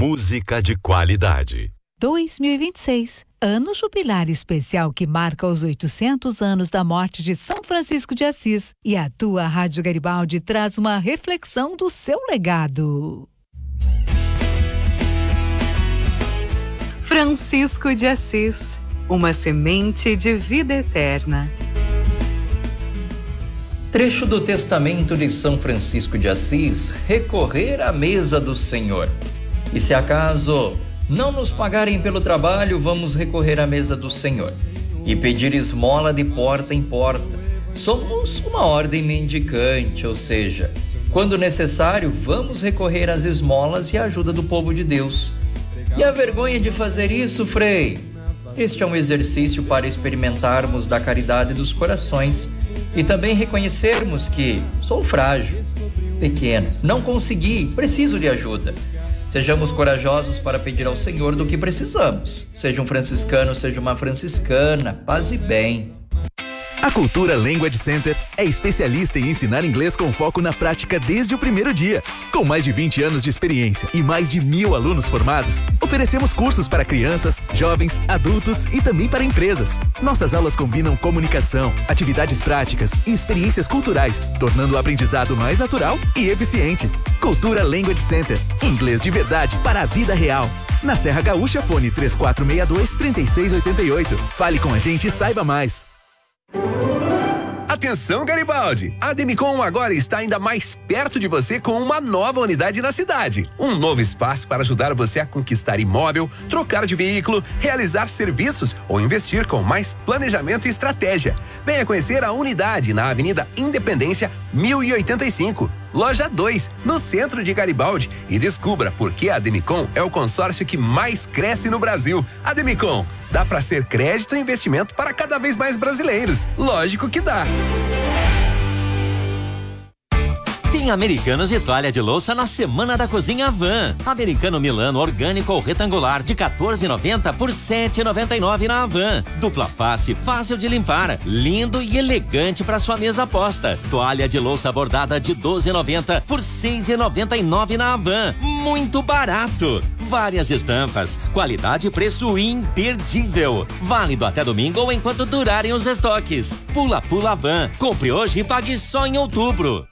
Música de qualidade. 2026, ano jubilar especial que marca os 800 anos da morte de São Francisco de Assis. E a tua Rádio Garibaldi traz uma reflexão do seu legado. Francisco de Assis, uma semente de vida eterna. Trecho do Testamento de São Francisco de Assis: recorrer à mesa do Senhor. E se acaso não nos pagarem pelo trabalho, vamos recorrer à mesa do Senhor e pedir esmola de porta em porta. Somos uma ordem mendicante, ou seja, quando necessário, vamos recorrer às esmolas e à ajuda do povo de Deus. E a vergonha de fazer isso, Frei? Este é um exercício para experimentarmos da caridade dos corações e também reconhecermos que sou frágil, pequeno, não consegui, preciso de ajuda. Sejamos corajosos para pedir ao Senhor do que precisamos. Seja um franciscano, seja uma franciscana, paz e bem. A Cultura Language Center é especialista em ensinar inglês com foco na prática desde o primeiro dia. Com mais de 20 anos de experiência e mais de 1.000 alunos formados, oferecemos cursos para crianças, jovens, adultos e também para empresas. Nossas aulas combinam comunicação, atividades práticas e experiências culturais, tornando o aprendizado mais natural e eficiente. Cultura Language Center, inglês de verdade para a vida real. Na Serra Gaúcha, fone 3462-3688. Fale com a gente e saiba mais. Atenção, Garibaldi! A Demicon agora está ainda mais perto de você com uma nova unidade na cidade. Um novo espaço para ajudar você a conquistar imóvel, trocar de veículo, realizar serviços ou investir com mais planejamento e estratégia. Venha conhecer a unidade na Avenida Independência 1085, Loja 2, no centro de Garibaldi, e descubra por que a Demicon é o consórcio que mais cresce no Brasil. A Demicon dá para ser crédito e investimento para cada vez mais brasileiros. Lógico que dá. Tem Americanos e toalha de louça na Semana da Cozinha Havan. Americano Milano orgânico ou retangular de R$14,90 por R$7,99 na Havan. Dupla face, fácil de limpar, lindo e elegante para sua mesa posta. Toalha de louça bordada de R$12,90 por R$6,99 na Havan. Muito barato. Várias estampas, qualidade e preço imperdível. Válido até domingo ou enquanto durarem os estoques. Pula Havan. Compre hoje e pague só em outubro.